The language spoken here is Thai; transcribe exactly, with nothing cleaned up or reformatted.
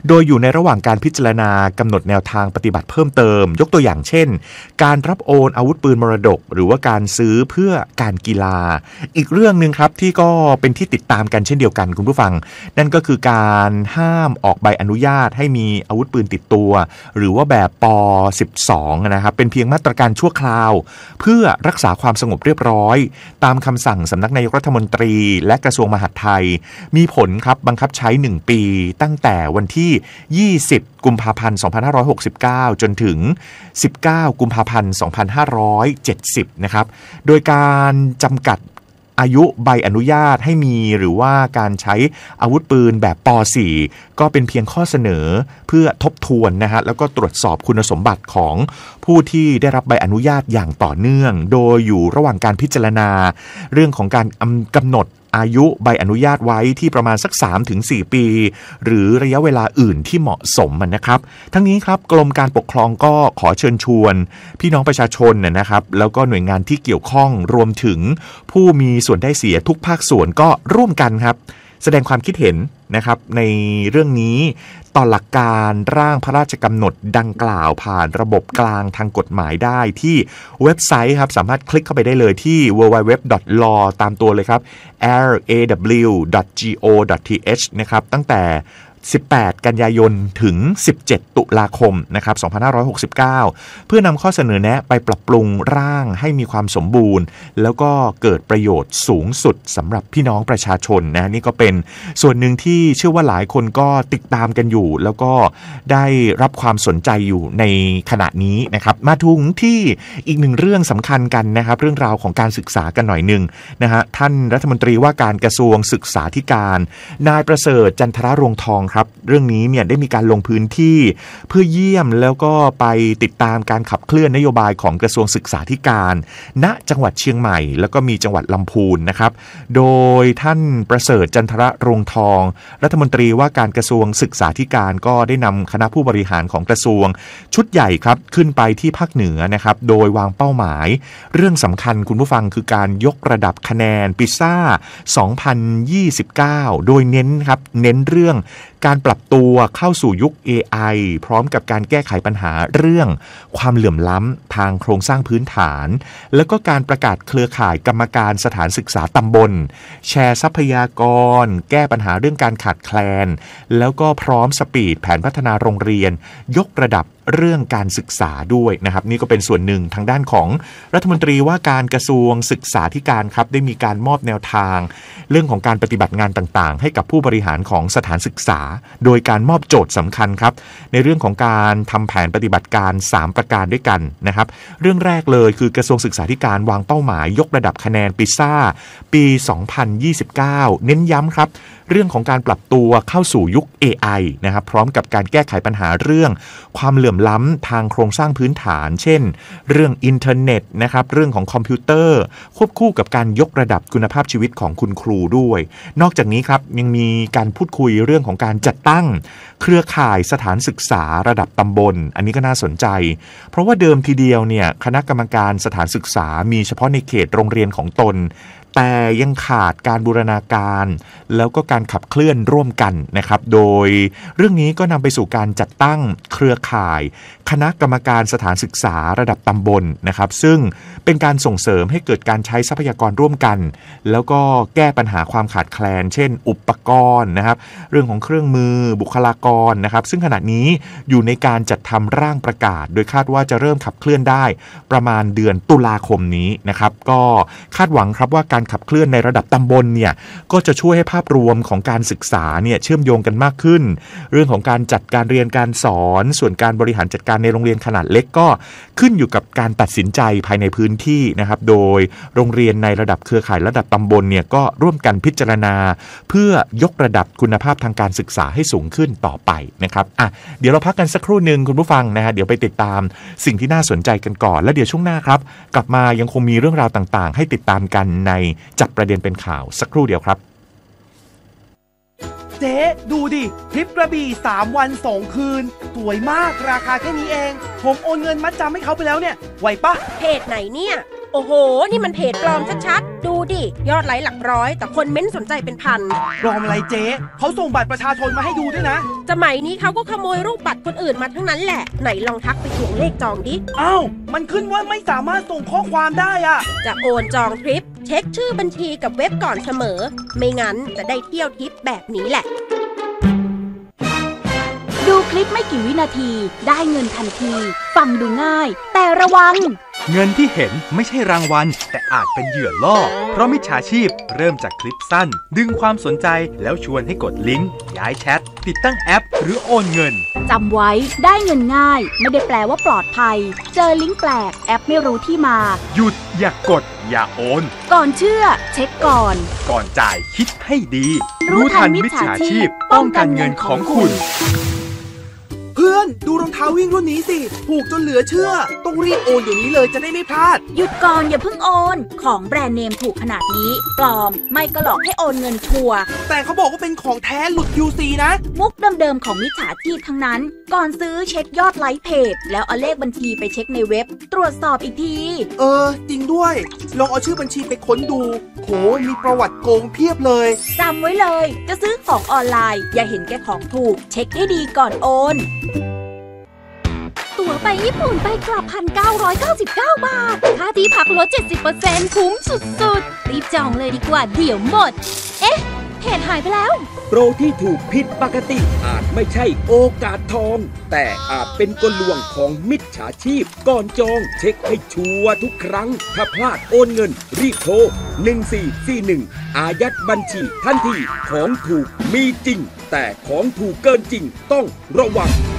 โดยอยู่ในระหว่างการพิจารณากำหนดแนวทางปฏิบัติเพิ่มเติมยกตัวอย่างเช่นการรับโอนอาวุธปืนมรดกหรือว่าการซื้อเพื่อการกีฬาอีกเรื่องนึงครับที่ก็เป็นที่ติดตามกันเช่นเดียวกันคุณผู้ฟังนั่นก็คือการห้ามออกใบอนุญาตให้มีอาวุธปืนติดตัวหรือว่าแบบป สิบสอง นะครับเป็นเพียงมาตรการชั่วคราวเพื่อรักษาความสงบเรียบร้อยตามคำสั่งสำนักนายกรัฐมนตรีและกระทรวงมหาดไทยมีผลครับบังคับใช้หนึ่งปีตั้งแต่วันที่ยี่สิบกุมภาพันธ์สองพันห้าร้อยหกสิบเก้าจนถึงสิบเก้ากุมภาพันธ์สองพันห้าร้อยเจ็ดสิบนะครับโดยการจำกัดอายุใบอนุญาตให้มีหรือว่าการใช้อาวุธปืนแบบป สี่ ก็เป็นเพียงข้อเสนอเพื่อทบทวนนะฮะแล้วก็ตรวจสอบคุณสมบัติของผู้ที่ได้รับใบอนุญาตอย่างต่อเนื่องโดยอยู่ระหว่างการพิจารณาเรื่องของการกำหนดอายุใบอนุญาตไว้ที่ประมาณสัก สามถึงสี่ ปีหรือระยะเวลาอื่นที่เหมาะสมนะครับทั้งนี้ครับกรมการปกครองก็ขอเชิญชวนพี่น้องประชาชนนะครับแล้วก็หน่วยงานที่เกี่ยวข้องรวมถึงผู้มีส่วนได้เสียทุกภาคส่วนก็ร่วมกันครับแสดงความคิดเห็นนะครับในเรื่องนี้ต่อหลักการร่างพระราชกำหนดดังกล่าวผ่านระบบกลางทางกฎหมายได้ที่เว็บไซต์ครับสามารถคลิกเข้าไปได้เลยที่ ดับเบิลยู ดับเบิลยู ดับเบิลยู ดอท ลอ ตามตัวเลยครับ แอล เอ ดับเบิลยู ดอท จี โอ ดอท ที เอช นะครับตั้งแต่สิบแปดกันยายนถึงสิบเจ็ดตุลาคมนะครับสองพันห้าร้อยหกสิบเก้าเพื่อนำข้อเสนอแนะไปปรับปรุงร่างให้มีความสมบูรณ์แล้วก็เกิดประโยชน์สูงสุดสำหรับพี่น้องประชาชนนะนี่ก็เป็นส่วนหนึ่งที่เชื่อว่าหลายคนก็ติดตามกันอยู่แล้วก็ได้รับความสนใจอยู่ในขณะนี้นะครับมาถึงที่อีกหนึ่งเรื่องสำคัญกันนะครับเรื่องราวของการศึกษากันหน่อยนึงนะฮะท่านรัฐมนตรีว่าการกระทรวงศึกษาธิการนายประเสริฐจันทรรวงทองครับเรื่องนี้เนี่ยได้มีการลงพื้นที่เพื่อเยี่ยมแล้วก็ไปติดตามการขับเคลื่อนนโยบายของกระทรวงศึกษาธิการณจังหวัดเชียงใหม่แล้วก็มีจังหวัดลำพูนนะครับโดยท่านประเสริฐจันทรรวงทองรัฐมนตรีว่าการกระทรวงศึกษาธิการก็ได้นำคณะผู้บริหารของกระทรวงชุดใหญ่ครับขึ้นไปที่ภาคเหนือนะครับโดยวางเป้าหมายเรื่องสำคัญคุณผู้ฟังคือการยกระดับคะแนนปิซ่าสองพันยี่สิบเก้าโดยเน้นครับเน้นเรื่องการปรับตัวเข้าสู่ยุค เอ ไอ พร้อมกับการแก้ไขปัญหาเรื่องความเหลื่อมล้ำทางโครงสร้างพื้นฐานแล้วก็การประกาศเครือข่ายกรรมการสถานศึกษาตำบลแชร์ทรัพยากรแก้ปัญหาเรื่องการขาดแคลนแล้วก็พร้อมสปีดแผนพัฒนาโรงเรียนยกระดับเรื่องการศึกษาด้วยนะครับนี่ก็เป็นส่วนหนึ่งทางด้านของรัฐมนตรีว่าการกระทรวงศึกษาธิการครับได้มีการมอบแนวทางเรื่องของการปฏิบัติงานต่างๆให้กับผู้บริหารของสถานศึกษาโดยการมอบโจทย์สำคัญครับในเรื่องของการทำแผนปฏิบัติการสามประการด้วยกันนะครับเรื่องแรกเลยคือกระทรวงศึกษาธิการวางเป้าหมายยกระดับคะแนนปิซ่าปีสองพันยี่สิบเก้าเน้นย้ำครับเรื่องของการปรับตัวเข้าสู่ยุค เอ ไอ นะครับพร้อมกับการแก้ไขปัญหาเรื่องความเหลื่อมล้ำทางโครงสร้างพื้นฐานเช่นเรื่องอินเทอร์เน็ตนะครับเรื่องของคอมพิวเตอร์ควบคู่กับการยกระดับคุณภาพชีวิตของคุณครูด้วยนอกจากนี้ครับยังมีการพูดคุยเรื่องของการจัดตั้งเครือข่ายสถานศึกษาระดับตำบลอันนี้ก็น่าสนใจเพราะว่าเดิมทีเดียวเนี่ยคณะกรรมการสถานศึกษามีเฉพาะในเขตโรงเรียนของตนแต่ยังขาดการบูรณาการแล้วก็การขับเคลื่อนร่วมกันนะครับโดยเรื่องนี้ก็นำไปสู่การจัดตั้งเครือข่ายคณะกรรมการสถานศึกษาระดับตำบลนะครับซึ่งเป็นการส่งเสริมให้เกิดการใช้ทรัพยากรร่วมกันแล้วก็แก้ปัญหาความขาดแคลนเช่นอุปกรณ์นะครับเรื่องของเครื่องมือบุคลากรนะครับซึ่งขณะนี้อยู่ในการจัดทำร่างประกาศโดยคาดว่าจะเริ่มขับเคลื่อนได้ประมาณเดือนตุลาคมนี้นะครับก็คาดหวังครับว่าการขับเคลื่อนในระดับตำบลเนี่ยก็จะช่วยให้ภาพรวมของการศึกษาเนี่ยเชื่อมโยงกันมากขึ้นเรื่องของการจัดการเรียนการสอนส่วนการบริหารจัดการในโรงเรียนขนาดเล็กก็ขึ้นอยู่กับการตัดสินใจภายในพื้นที่นะครับโดยโรงเรียนในระดับเครือข่ายระดับตำบลเนี่ยก็ร่วมกันพิจารณาเพื่อยกระดับคุณภาพทางการศึกษาให้สูงขึ้นต่อไปนะครับอ่ะเดี๋ยวเราพักกันสักครู่นึงคุณผู้ฟังนะฮะเดี๋ยวไปติดตามสิ่งที่น่าสนใจกันก่อนแล้วเดี๋ยวช่วงหน้าครับกลับมายังคงมีเรื่องราวต่างๆให้ติดตามกันในจับประเด็นเป็นข่าวสักครู่เดียวครับเจ๊ดูดิทริปกระบี่สามวันสองคืนสวยมากราคาแค่นี้เองผมโอนเงินมัดจำให้เขาไปแล้วเนี่ยไหวปะเพจไหนเนี่ยโอ้โหนี่มันเพจปลอมชัดๆดูดิยอดไลค์หลักร้อยแต่คนเม้นสนใจเป็นพันปลอมอะไรเจ๊เขาส่งบัตรประชาชนมาให้ดูด้วยนะสมัยนี้เขาก็ขโมยรูปบัตรคนอื่นมาทั้งนั้นแหละไหนลองทักไปทวงเลขจองดิอ้าวมันขึ้นว่าไม่สามารถส่งข้อความได้อะจะโอนจองทริปเช็คชื่อบัญชีกับเว็บก่อนเสมอไม่งั้นจะได้เที่ยวทริปแบบนี้แหละดูคลิปไม่กี่วินาทีได้เงินทันทีฟังดูง่ายแต่ระวังเงินที่เห็นไม่ใช่รางวัลแต่อาจเป็นเหยื่อล่อเพราะมิจฉาชีพเริ่มจากคลิปสั้นดึงความสนใจแล้วชวนให้กดลิงก์ย้ายแชทติดตั้งแอปหรือโอนเงินจำไว้ได้เงินง่ายไม่ได้แปลว่าปลอดภัยเจอลิงก์แปลกแอปไม่รู้ที่มาหยุดอย่ากกดอย่าโอนก่อนเชื่อเช็คก่อนก่อนจ่ายคิดให้ดีรู้ทันมิจฉาชีพป้องกันเงินของคุณเพื่อนดูรองเท้าวิ่งรุ่นนี้สิถูกจนเหลือเชื่อต้องรีบโอนเดี๋ยวนี้เลยจะได้ไม่พลาดหยุดก่อนอย่าเพิ่งโอนของแบรนด์เนมถูกขนาดนี้ปลอมไม่ก็หลอกให้โอนเงินชัวร์แต่เขาบอกว่าเป็นของแท้หลุด คิว ซี นะมุกเดิมๆของมิจฉาชีพทั้งนั้นก่อนซื้อเช็คยอดไลค์เพจแล้วเอาเลขบัญชีไปเช็คในเว็บตรวจสอบอีกทีเออจริงด้วยลองเอาชื่อบัญชีไปค้นดูโหมีประวัติโกงเพียบเลยจำไว้เลยจะซื้อของออนไลน์อย่าเห็นแก่ของถูกเช็คให้ดีก่อนโอนตั๋วไปญี่ปุ่นไปกลับ หนึ่งพันเก้าร้อยเก้าสิบเก้า บาทค่าที่พักลด เจ็ดสิบเปอร์เซ็นต์ คุ้มสุดๆรีบจองเลยดีกว่าเดี๋ยวหมดเอ๊ะเพจหายไปแล้วโปรที่ถูกผิดปกติอาจไม่ใช่โอกาสทองแต่อาจเป็นกลลวงของมิจฉาชีพก่อนจองเช็คให้ชัวร์ทุกครั้งถ้าพลาดโอนเงินรีบโทรหนึ่งสี่สี่หนึ่งอายัดบัญชีทันทีของถูกมีจริงแต่ของถูกเกินจริงต้องระวัง